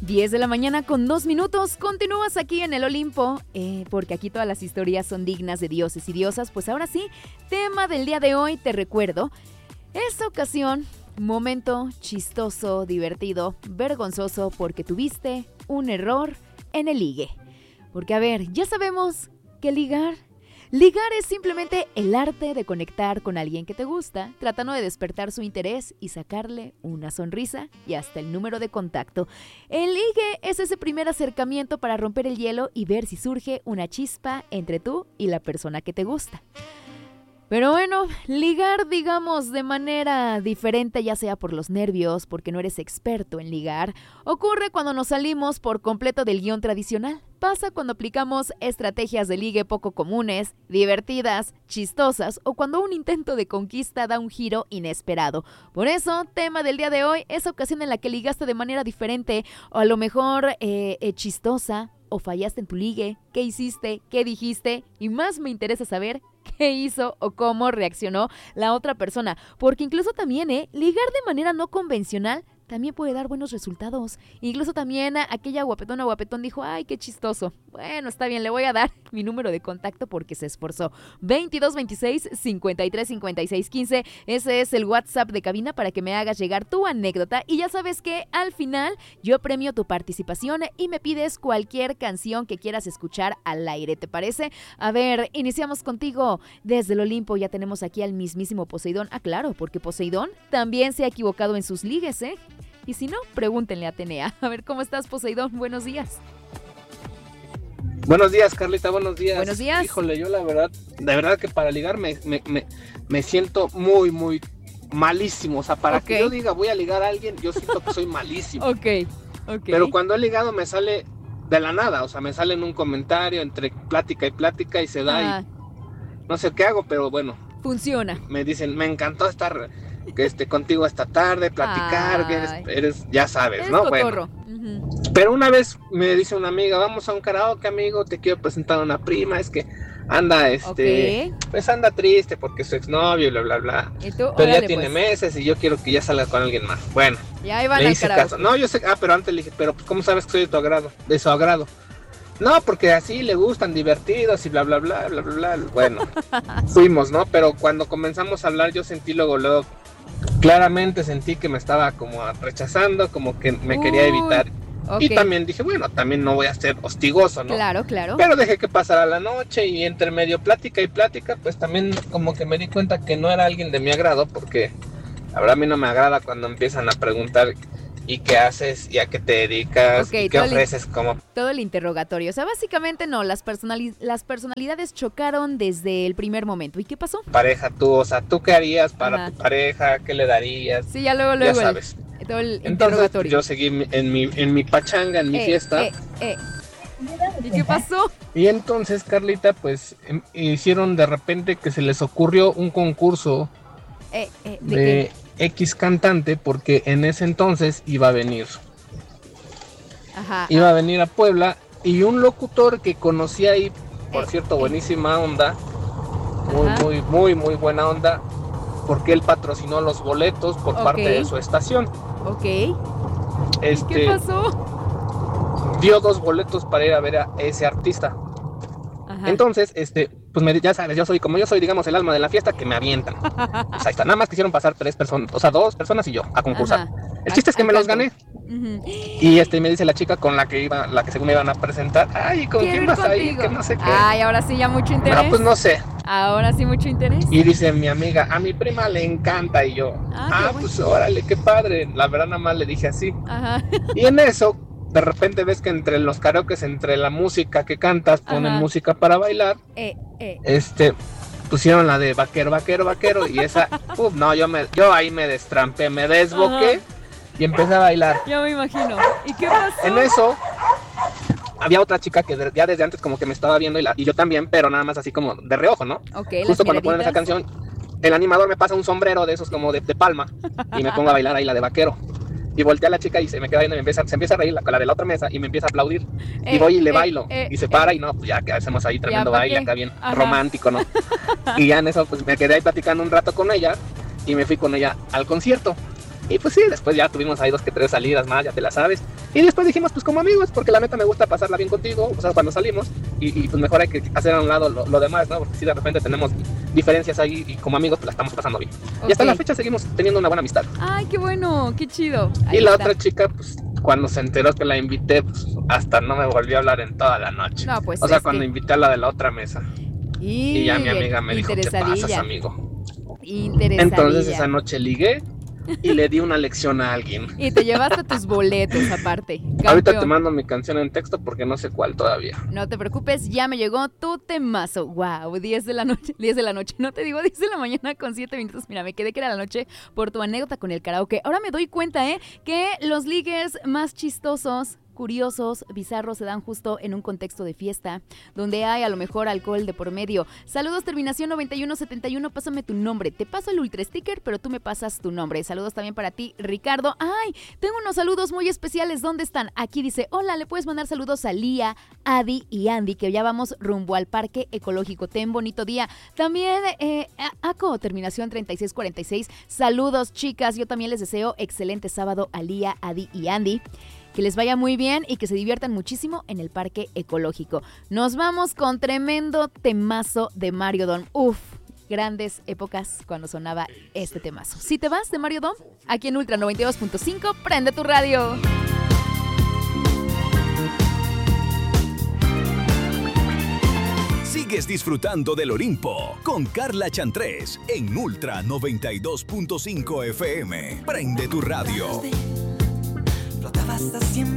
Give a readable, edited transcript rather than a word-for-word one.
10 de la mañana con 2 minutos, continúas aquí en el Olimpo, porque aquí todas las historias son dignas de dioses y diosas. Pues ahora sí, tema del día de hoy, te recuerdo, esta ocasión, momento chistoso, divertido, vergonzoso, porque tuviste un error en el ligue. Porque a ver, ya sabemos que ligar es simplemente el arte de conectar con alguien que te gusta, tratando de despertar su interés y sacarle una sonrisa y hasta el número de contacto. El ligue es ese primer acercamiento para romper el hielo y ver si surge una chispa entre tú y la persona que te gusta. Pero bueno, ligar, digamos, de manera diferente, ya sea por los nervios, porque no eres experto en ligar, ocurre cuando nos salimos por completo del guión tradicional. Pasa cuando aplicamos estrategias de ligue poco comunes, divertidas, chistosas, o cuando un intento de conquista da un giro inesperado. Por eso, tema del día de hoy, esa ocasión en la que ligaste de manera diferente, o a lo mejor chistosa, o fallaste en tu ligue, qué hiciste, qué dijiste, y más me interesa saber qué hizo o cómo reaccionó la otra persona, porque incluso también, ligar de manera no convencional también puede dar buenos resultados. Incluso también aquella guapetona o guapetón dijo, ay, qué chistoso. Bueno, está bien, le voy a dar mi número de contacto porque se esforzó. 2226-535615. Ese es el WhatsApp de cabina para que me hagas llegar tu anécdota. Y ya sabes que al final yo premio tu participación y me pides cualquier canción que quieras escuchar al aire, ¿te parece? A ver, iniciamos contigo desde el Olimpo. Ya tenemos aquí al mismísimo Poseidón. Ah, claro, porque Poseidón también se ha equivocado en sus ligues, ¿eh? Y si no, pregúntenle a Atenea. A ver, ¿cómo estás, Poseidón? Buenos días. Buenos días, Carlita, buenos días. Buenos días. Híjole, yo de verdad que para ligar me siento muy, muy malísimo. O sea, para que yo diga voy a ligar a alguien, yo siento que soy malísimo. Ok. Pero cuando he ligado me sale de la nada, o sea, me sale en un comentario entre plática y plática y se da y no sé qué hago, pero bueno. Funciona. Me dicen, me encantó estar contigo esta tarde, platicar, que eres, ya sabes, eres ¿no? cotorro. Bueno. Pero una vez me dice una amiga, vamos a un karaoke, amigo, te quiero presentar a una prima, es que anda, pues anda triste porque su exnovio y bla, bla, bla. ¿Y tú? Pero Órale, ya tiene pues meses y yo quiero que ya salga con alguien más. Bueno, ya iban le al hice karaoke. caso. No, yo sé, pero antes le dije, pero pues, ¿cómo sabes que soy de su agrado? No, porque así le gustan, divertidos y bla, bla, bla, bla, bla, bla. Bueno, fuimos, ¿no? Pero cuando comenzamos a hablar yo sentí luego, claramente sentí que me estaba como rechazando, como que me quería evitar. Y también dije, bueno, también no voy a ser hostigoso, ¿no? Claro. Pero dejé que pasara la noche y entre medio plática y plática, pues también como que me di cuenta que no era alguien de mi agrado, porque la verdad a mí no me agrada cuando empiezan a preguntar ¿y qué haces? ¿Y a qué te dedicas? ¿Y qué ofreces? Como todo el interrogatorio. O sea, básicamente no, las personalidades chocaron desde el primer momento. ¿Y qué pasó? Pareja, o sea, ¿tú qué harías para tu pareja? ¿Qué le darías? Sí, ya luego. Ya sabes. Todo el Entonces, interrogatorio. Yo seguí en mi pachanga, en mi fiesta. ¿Y qué pasó? Y entonces, Carlita, pues hicieron de repente que se les ocurrió un concurso de X cantante, porque en ese entonces iba a venir. Iba a venir a Puebla y un locutor que conocí ahí, por cierto, buenísima onda, muy buena onda, porque él patrocinó los boletos por parte de su estación. ¿Qué pasó? Dio 2 boletos para ir a ver a ese artista. Entonces, pues ya sabes, yo soy, digamos, el alma de la fiesta, que me avientan. Pues ahí está, nada más quisieron pasar 3 personas, o sea, 2 personas y yo, a concursar. El chiste es que me los gané. Y me dice la chica con la que según me iban a presentar, ay, ¿con quién vas a ir? Que no sé qué. Ay, ahora sí ya mucho interés. No, pues no sé. Ahora sí mucho interés. Y dice mi amiga, a mi prima le encanta, y yo, pues órale, qué padre. La verdad nada más le dije así. Y en eso, de repente ves que entre los karaokes, entre la música que cantas, ponen música para bailar. Pusieron la de vaquero, vaquero, vaquero, y esa, no, yo ahí me destrampé, me desboqué y empecé a bailar. Ya me imagino. ¿Y qué pasó? En eso había otra chica que ya desde antes como que me estaba viendo y yo también, pero nada más así como de reojo, ¿no? Justo cuando ponen esa canción, el animador me pasa un sombrero de esos como de palma y me pongo a bailar ahí la de vaquero. Y volteé a la chica y se me queda viendo y se empieza a reír la de la otra mesa y me empieza a aplaudir. Y voy y le bailo. Y se para y no, pues ya que hacemos ahí tremendo baile acá bien romántico, ¿no? Y ya en eso pues me quedé ahí platicando un rato con ella y me fui con ella al concierto. Y pues sí, después ya tuvimos ahí 2 que 3 salidas más, ya te la sabes. Y después dijimos, pues como amigos, porque la neta me gusta pasarla bien contigo, o sea, cuando salimos. Y pues mejor hay que hacer a un lado lo demás, ¿no? Porque si de repente tenemos diferencias ahí y como amigos pues la estamos pasando bien. Okay. Y hasta la fecha seguimos teniendo una buena amistad. Ay, qué bueno, qué chido. Ahí y la otra chica, pues cuando se enteró que la invité, pues hasta no me volvió a hablar en toda la noche. No, pues o sea, cuando invité a la de la otra mesa. Y ya mi amiga me dijo, ¿qué pasas, amigo? Entonces esa noche ligué y le di una lección a alguien. Y te llevaste tus boletos aparte. Campeón. Ahorita te mando mi canción en texto porque no sé cuál todavía. No te preocupes, ya me llegó tu temazo. Wow, 10 de la noche. No te digo 10 de la mañana con 7 minutos. Mira, me quedé que era la noche por tu anécdota con el karaoke. Ahora me doy cuenta, que los ligues más chistosos, curiosos, bizarros se dan justo en un contexto de fiesta, donde hay a lo mejor alcohol de por medio. Saludos, terminación 9171, pásame tu nombre. Te paso el ultra sticker, pero tú me pasas tu nombre. Saludos también para ti, Ricardo. Ay, tengo unos saludos muy especiales. ¿Dónde están? Aquí dice, hola, le puedes mandar saludos a Lía, Adi y Andy, que ya vamos rumbo al Parque Ecológico. Ten bonito día. También, Aco, terminación 3646. Saludos, chicas. Yo también les deseo excelente sábado a Lía, Adi y Andy. Que les vaya muy bien y que se diviertan muchísimo en el Parque Ecológico. Nos vamos con tremendo temazo de Mario Don. Uf, grandes épocas cuando sonaba este temazo. Si te vas de Mario Don, aquí en Ultra 92.5, prende tu radio. Sigues disfrutando del Olimpo con Carla Chantrés en Ultra 92.5 FM. Prende tu radio. Flotabas haciendo